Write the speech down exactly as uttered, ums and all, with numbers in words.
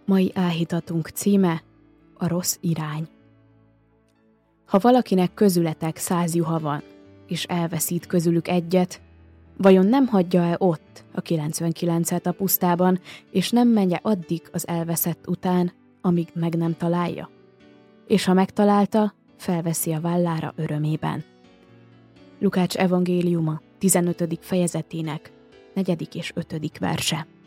Mai áhítatunk címe a rossz irány. Ha valakinek közületek száz juha van, és elveszít közülük egyet, vajon nem hagyja-e ott a kilencvenkilencet a pusztában, és nem menje addig az elveszett után, amíg meg nem találja? És ha megtalálta, felveszi a vállára örömében. Lukács evangéliuma tizenötödik fejezetének negyedik és ötödik verse.